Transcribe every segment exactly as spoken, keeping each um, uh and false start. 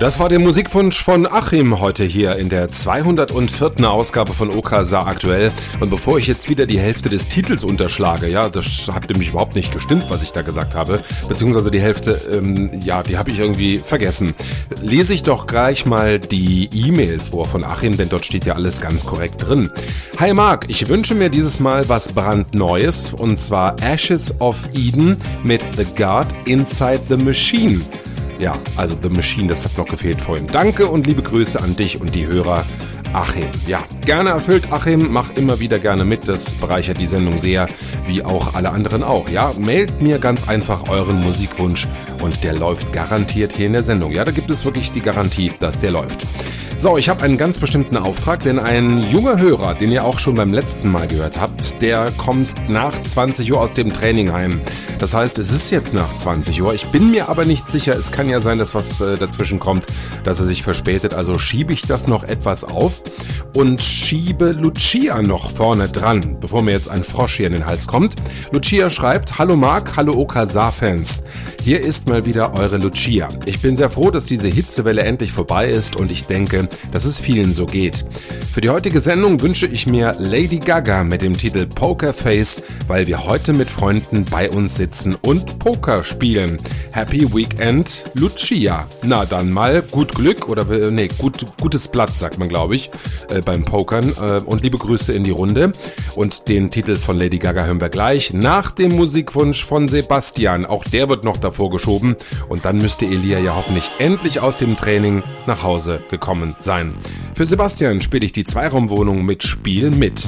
Das war der Musikwunsch von Achim heute hier in der zweihundertvierten Ausgabe von Okasa aktuell. Und bevor ich jetzt wieder die Hälfte des Titels unterschlage, ja, das hat nämlich überhaupt nicht gestimmt, was ich da gesagt habe, beziehungsweise die Hälfte, ähm, ja, die habe ich irgendwie vergessen. Lese ich doch gleich mal die E-Mail vor von Achim, denn dort steht ja alles ganz korrekt drin. Hi Marc, ich wünsche mir dieses Mal was brandneues, und zwar Ashes of Eden mit The God Inside the Machine. Ja, also The Machine, das hat noch gefehlt vorhin. Danke und liebe Grüße an dich und die Hörer. Achim. Ja, gerne erfüllt, Achim. Mach immer wieder gerne mit. Das bereichert die Sendung sehr, wie auch alle anderen auch. Ja, mailt mir ganz einfach euren Musikwunsch und der läuft garantiert hier in der Sendung. Ja, da gibt es wirklich die Garantie, dass der läuft. So, ich habe einen ganz bestimmten Auftrag, denn ein junger Hörer, den ihr auch schon beim letzten Mal gehört habt, der kommt nach zwanzig Uhr aus dem Training heim. Das heißt, es ist jetzt nach zwanzig Uhr. Ich bin mir aber nicht sicher. Es kann ja sein, dass was äh, dazwischen kommt, dass er sich verspätet. Also schiebe ich das noch etwas auf und schiebe Lucia noch vorne dran, bevor mir jetzt ein Frosch hier in den Hals kommt. Lucia schreibt: Hallo Marc, hallo Okasa-Fans. Hier ist mal wieder eure Lucia. Ich bin sehr froh, dass diese Hitzewelle endlich vorbei ist und ich denke, dass es vielen so geht. Für die heutige Sendung wünsche ich mir Lady Gaga mit dem Titel Poker Face, weil wir heute mit Freunden bei uns sitzen und Poker spielen. Happy Weekend, Lucia. Na dann mal gut Glück oder nee, gut, gutes Blatt, sagt man, glaube ich, äh, beim Pokern. Äh, und liebe Grüße in die Runde. Und den Titel von Lady Gaga hören wir gleich nach dem Musikwunsch von Sebastian. Auch der wird noch davor geschoben. Und dann müsste Elia ja hoffentlich endlich aus dem Training nach Hause gekommen sein. Für Sebastian spiele ich die Zweiraumwohnung mit Spiel mit.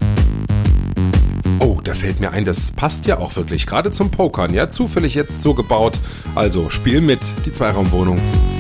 Oh, da fällt mir ein, das passt ja auch wirklich, gerade zum Pokern, ja, zufällig jetzt so gebaut. Also, Spiel mit, die Zweiraumwohnung.